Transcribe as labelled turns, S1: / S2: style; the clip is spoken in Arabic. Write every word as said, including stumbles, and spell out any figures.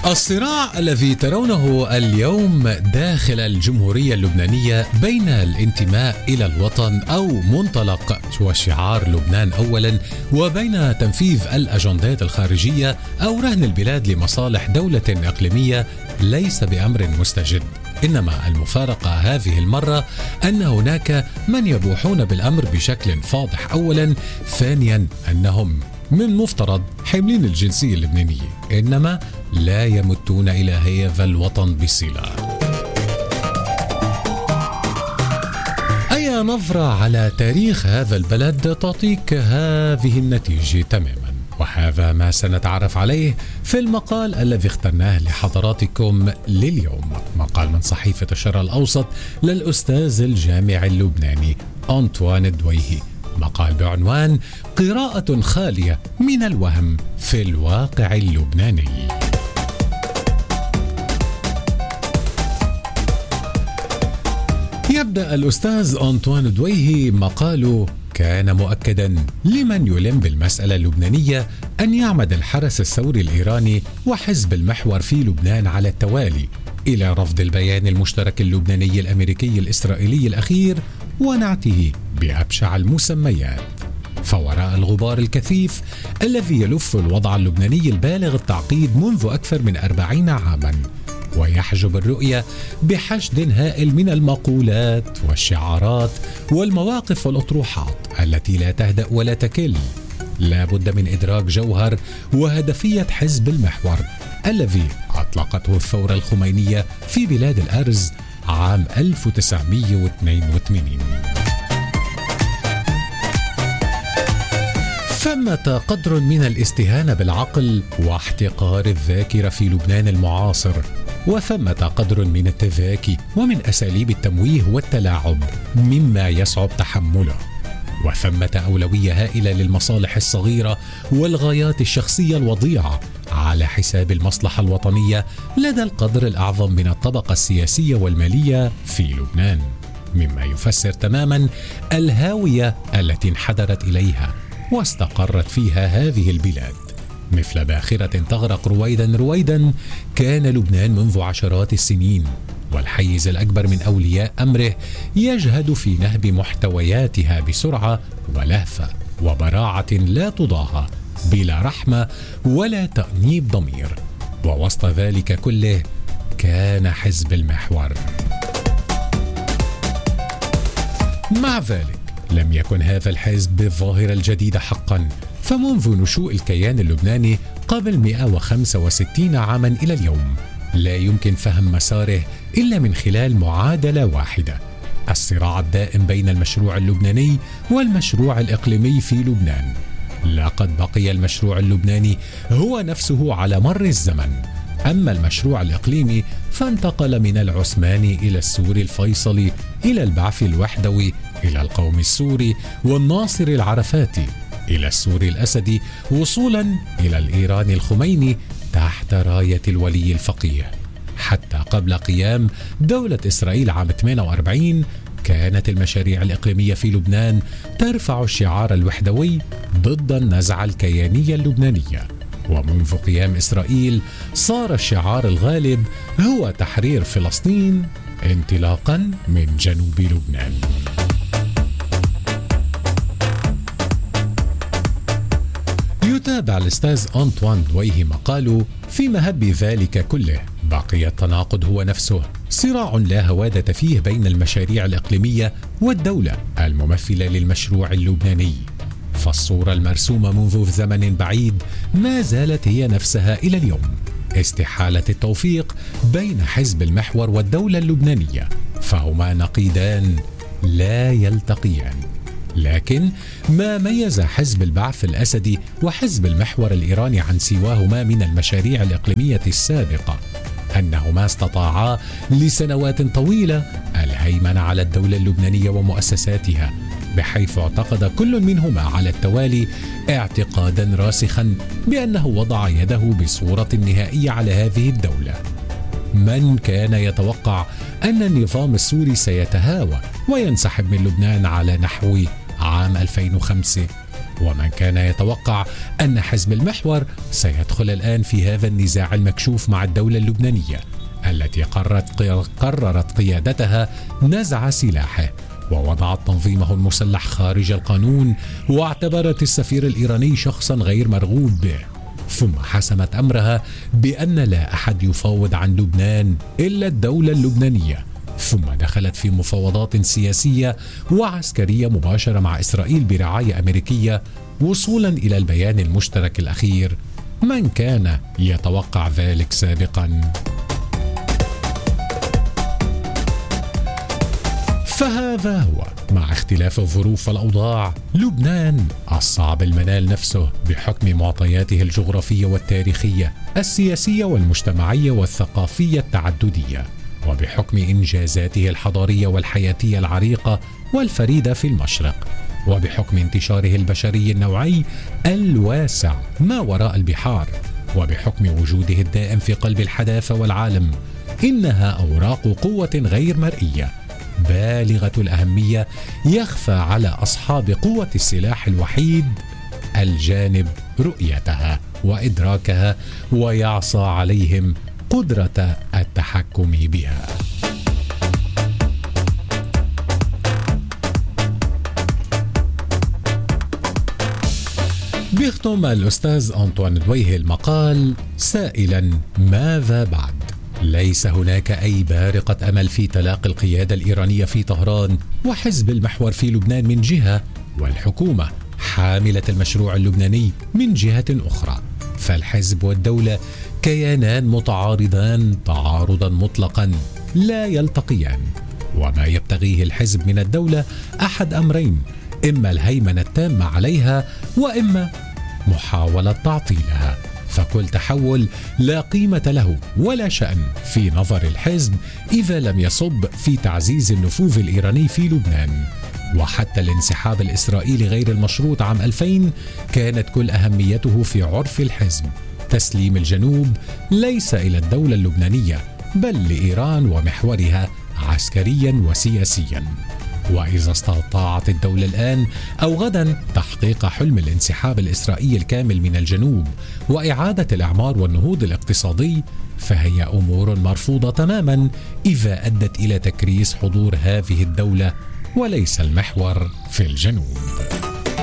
S1: الصراع الذي ترونه اليوم داخل الجمهورية اللبنانية بين الانتماء إلى الوطن أو منطلق وشعار لبنان أولا، وبين تنفيذ الأجندات الخارجية أو رهن البلاد لمصالح دولة إقليمية ليس بأمر مستجد. إنما المفارقة هذه المرة أن هناك من يبوحون بالأمر بشكل فاضح أولا، ثانيا أنهم من مفترض حاملين الجنسية اللبنانية، إنما لا يمتون إلى هذا الوطن بصلة. أي نظرة على تاريخ هذا البلد تعطيك هذه النتيجة تماما، وهذا ما سنتعرف عليه في المقال الذي اخترناه لحضراتكم لليوم، مقال من صحيفة الشرق الأوسط للأستاذ الجامعي اللبناني أنطوان دويهي، مقال بعنوان قراءة خالية من الوهم في الواقع اللبناني. يبدأ الأستاذ أنطوان دويهي مقاله: كان مؤكدا لمن يلم بالمسألة اللبنانية أن يعمد الحرس الثوري الإيراني وحزب المحور في لبنان على التوالي إلى رفض البيان المشترك اللبناني الأمريكي الإسرائيلي الأخير ونعته بأبشع المسميات. فوراء الغبار الكثيف الذي يلف الوضع اللبناني البالغ التعقيد منذ أكثر من أربعين عاما ويحجب الرؤية بحشد هائل من المقولات والشعارات والمواقف والأطروحات التي لا تهدأ ولا تكل، لا بد من إدراك جوهر وهدفية حزب المحور الذي أطلقته الثورة الخمينية في بلاد الأرز عام ألف وتسعمئة واثنين وثمانين. ثمة قدر من الاستهانة بالعقل واحتقار الذاكرة في لبنان المعاصر، وثمة قدر من التذاكي ومن أساليب التمويه والتلاعب مما يصعب تحمله، وثمة أولوية هائلة للمصالح الصغيرة والغايات الشخصية الوضيعة على حساب المصلحة الوطنية لدى القدر الأعظم من الطبقة السياسية والمالية في لبنان، مما يفسر تماما الهاوية التي انحدرت إليها واستقرت فيها هذه البلاد. مثل باخرة تغرق رويدا رويدا كان لبنان منذ عشرات السنين، والحيز الأكبر من أولياء أمره يجهد في نهب محتوياتها بسرعة ولهفة وبراعة لا تضاهى، بلا رحمة ولا تأنيب ضمير. ووسط ذلك كله كان حزب المحور. مع ذلك لم يكن هذا الحزب بالظاهرة الجديدة حقا، فمنذ نشوء الكيان اللبناني قبل مئة وخمسة وستين عاما إلى اليوم لا يمكن فهم مساره إلا من خلال معادلة واحدة: الصراع الدائم بين المشروع اللبناني والمشروع الإقليمي في لبنان. لقد بقي المشروع اللبناني هو نفسه على مر الزمن، أما المشروع الإقليمي فانتقل من العثماني إلى السوري الفيصلي إلى البعث الوحدوي إلى القومي السوري والناصري العرفاتي إلى السوري الأسدي، وصولا إلى الإيراني الخميني تحت راية الولي الفقيه. حتى قبل قيام دولة إسرائيل عام ثمانية وأربعين كانت المشاريع الإقليمية في لبنان ترفع الشعار الوحدوي ضد النزعة الكيانية اللبنانية، ومنذ قيام إسرائيل صار الشعار الغالب هو تحرير فلسطين انطلاقا من جنوب لبنان. يتابع الأستاذ أنطوان دويهي مقاله: في مهب ذلك كله بقي التناقض هو نفسه، صراع لا هوادة فيه بين المشاريع الإقليمية والدولة الممثلة للمشروع اللبناني. فالصورة المرسومة منذ زمن بعيد ما زالت هي نفسها إلى اليوم: استحالة التوفيق بين حزب المحور والدولة اللبنانية، فهما نقيضان لا يلتقيان. لكن ما ميز حزب البعث الأسدي وحزب المحور الإيراني عن سواهما من المشاريع الإقليمية السابقة أنهما استطاعا لسنوات طويلة الهيمنة على الدولة اللبنانية ومؤسساتها، بحيث اعتقد كل منهما على التوالي اعتقادا راسخا بأنه وضع يده بصورة نهائية على هذه الدولة. من كان يتوقع أن النظام السوري سيتهاوى وينسحب من لبنان على نحو عام ألفين وخمسة؟ ومن كان يتوقع أن حزب المحور سيدخل الآن في هذا النزاع المكشوف مع الدولة اللبنانية التي قررت قررت قيادتها نزع سلاحه ووضعت تنظيمه المسلح خارج القانون، واعتبرت السفير الإيراني شخصا غير مرغوب به، ثم حسمت أمرها بأن لا أحد يفاوض عن لبنان إلا الدولة اللبنانية، ثم دخلت في مفاوضات سياسية وعسكرية مباشرة مع إسرائيل برعاية أمريكية وصولا إلى البيان المشترك الأخير. من كان يتوقع ذلك سابقا؟ فهذا هو، مع اختلاف الظروف والأوضاع، لبنان الصعب المنال نفسه بحكم معطياته الجغرافية والتاريخية السياسية والمجتمعية والثقافية التعددية، وبحكم إنجازاته الحضارية والحياتية العريقة والفريدة في المشرق، وبحكم انتشاره البشري النوعي الواسع ما وراء البحار، وبحكم وجوده الدائم في قلب الحداثة والعالم. إنها أوراق قوة غير مرئية بالغة الأهمية، يخفى على أصحاب قوة السلاح الوحيد الجانب رؤيتها وإدراكها، ويعصى عليهم قدرة التحكم بها. بيختم الأستاذ أنطوان دويهي المقال سائلا: ماذا بعد؟ ليس هناك أي بارقة أمل في تلاقي القيادة الإيرانية في طهران وحزب المحور في لبنان من جهة، والحكومة حاملة المشروع اللبناني من جهة أخرى، فالحزب والدولة كيانان متعارضان تعارضا مطلقا لا يلتقيان، وما يبتغيه الحزب من الدولة أحد أمرين: إما الهيمنة التامة عليها، وإما محاولة تعطيلها، فكل تحول لا قيمة له ولا شأن في نظر الحزب إذا لم يصب في تعزيز النفوذ الإيراني في لبنان. وحتى الانسحاب الإسرائيلي غير المشروط عام ألفين كانت كل أهميته في عرف الحزب تسليم الجنوب ليس إلى الدولة اللبنانية بل لإيران ومحورها عسكريا وسياسيا. وإذا استطاعت الدولة الآن أو غدا تحقيق حلم الانسحاب الإسرائيلي الكامل من الجنوب وإعادة الإعمار والنهوض الاقتصادي، فهي أمور مرفوضة تماما إذا أدت إلى تكريس حضور هذه الدولة وليس المحور في الجنوب.